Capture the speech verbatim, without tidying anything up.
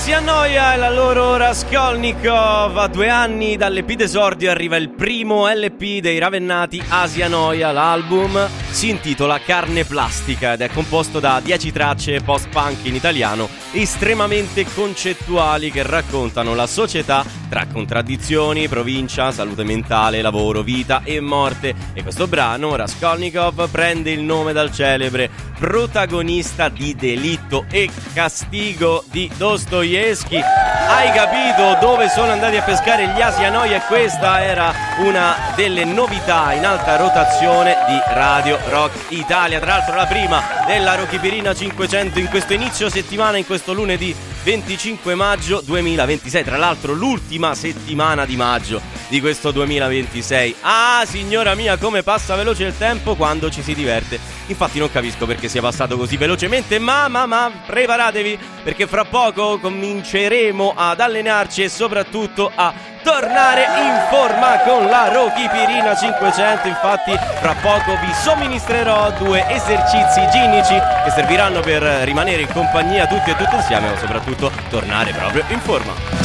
Asia Noia e la loro Raskolnikov. A due anni dall'E P d'esordio arriva il primo L P dei Ravennati, Asia Noia. L'album si intitola Carne Plastica ed è composto da dieci tracce post-punk in italiano estremamente concettuali che raccontano la società tra contraddizioni, provincia, salute mentale, lavoro, vita e morte. E questo brano, Raskolnikov, prende il nome dal celebre protagonista di Delitto e Castigo di Dostoevsky. Hai capito dove sono andati a pescare gli Asia Noia? E questa era una delle novità in alta rotazione di Radio Rock Italia. Tra l'altro la prima della Rockipirina cinquecento in questo inizio settimana, in questo lunedì venticinque maggio duemilaventisei. Tra l'altro l'ultima settimana di maggio di questo duemilaventisei. Ah, signora mia, come passa veloce il tempo quando ci si diverte. Infatti non capisco perché sia passato così velocemente, ma ma ma preparatevi, perché fra poco cominceremo ad allenarci e soprattutto a tornare in forma con la Rockipirina cinquecento. Infatti fra poco vi somministrerò due esercizi ginnici che serviranno per rimanere in compagnia tutti e tutte insieme, ma soprattutto tornare proprio in forma.